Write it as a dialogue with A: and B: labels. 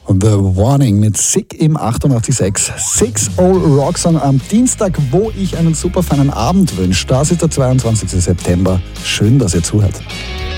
A: The Warning mit Sick im 88.6. 6 Old Rock Song am Dienstag, wo ich einen super feinen Abend wünsche. Das ist der 22. September. Schön, dass ihr zuhört.